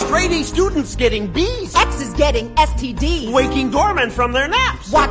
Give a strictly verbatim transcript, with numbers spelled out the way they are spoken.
Straight A students getting B's. X is getting S T Ds. Waking doormen from their naps. Watch